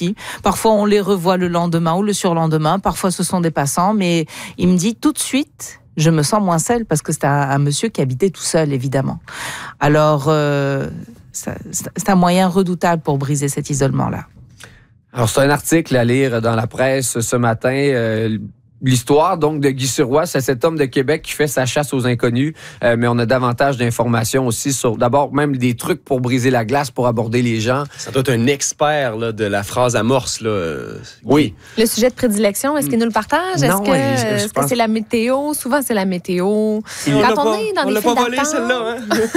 aussi. Parfois, on les revoit le lendemain ou le surlendemain. Parfois, ce sont des passants. Mais il me dit tout de suite, je me sens moins seule parce que c'est un monsieur qui habitait tout seul, évidemment. Alors, c'est un moyen redoutable pour briser cet isolement-là. Alors, c'est un article à lire dans la presse ce matin. L'histoire, donc, de Guy Sirois, c'est cet homme de Québec qui fait sa chasse aux inconnus. Mais on a davantage d'informations aussi sur, d'abord, même des trucs pour briser la glace, pour aborder les gens. Ça doit être un expert là, de la phrase amorce. Là, oui. Le sujet de prédilection, est-ce qu'il nous le partage? Non, Est-ce que c'est la météo? Souvent, c'est la météo. Quand on est dans les files volé, d'attente... celle-là,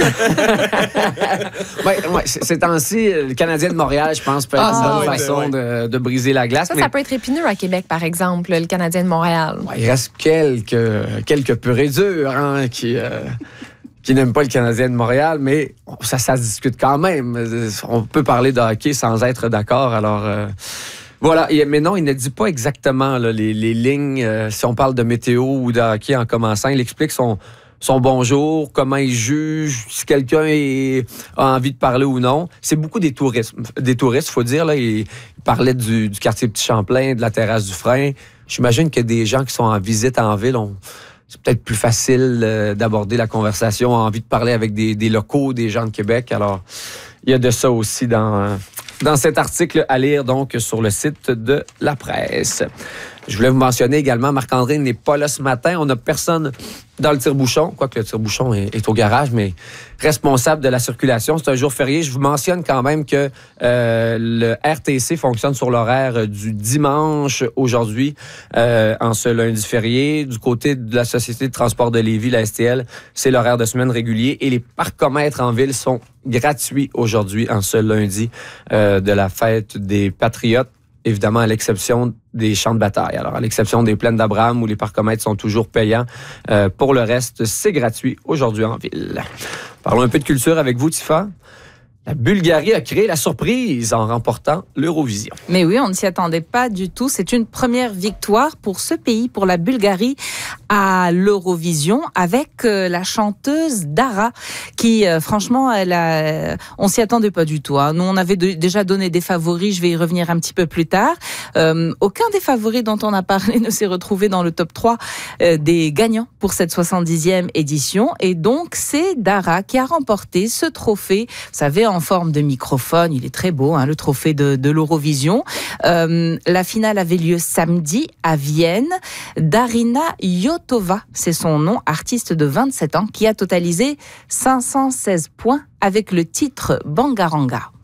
hein? Ouais, ces temps-ci, le Canadien de Montréal, je pense, peut être une bonne façon de briser la glace. Ça peut être épineux à Québec, par exemple, le Canadien de Montréal. Ouais, il reste quelques purs et durs qui n'aiment pas le Canadien de Montréal, mais ça se discute quand même. On peut parler de hockey sans être d'accord. Alors, voilà. Mais non, il ne dit pas exactement là, les lignes. Si on parle de météo ou de hockey en commençant, il explique son bonjour, comment il juge, si quelqu'un a envie de parler ou non. C'est beaucoup des touristes, faut dire. Là, il parlait du quartier Petit-Champlain, de la terrasse du Frein. J'imagine que des gens qui sont en visite en ville, c'est peut-être plus facile d'aborder la conversation, ont envie de parler avec des locaux, des gens de Québec. Alors, il y a de ça aussi dans cet article à lire donc sur le site de la presse. Je voulais vous mentionner également, Marc-André n'est pas là ce matin. On n'a personne dans le tire-bouchon, quoique le tire-bouchon est au garage, mais responsable de la circulation. C'est un jour férié. Je vous mentionne quand même que le RTC fonctionne sur l'horaire du dimanche aujourd'hui, en ce lundi férié. Du côté de la Société de transport de Lévis, la STL, c'est l'horaire de semaine régulier. Et les parcomètres en ville sont gratuits aujourd'hui, en ce lundi de la fête des Patriotes. Évidemment, à l'exception des champs de bataille. Alors, à l'exception des plaines d'Abraham où les parcomètres sont toujours payants. Pour le reste, c'est gratuit aujourd'hui en ville. Parlons un peu de culture avec vous, Tifa. La Bulgarie a créé la surprise en remportant l'Eurovision. Mais oui, on ne s'y attendait pas du tout. C'est une première victoire pour ce pays, pour la Bulgarie, à l'Eurovision, avec la chanteuse Dara, qui, franchement, on s'y attendait pas du tout. Hein. Nous, on avait déjà donné des favoris. Je vais y revenir un petit peu plus tard. Aucun des favoris dont on a parlé ne s'est retrouvé dans le top 3 des gagnants pour cette 70e édition. Et donc, c'est Dara qui a remporté ce trophée. Vous savez, en forme de microphone. Il est très beau, hein, le trophée de l'Eurovision. La finale avait lieu samedi à Vienne. Darina Yotova, c'est son nom, artiste de 27 ans, qui a totalisé 516 points avec le titre Bangaranga.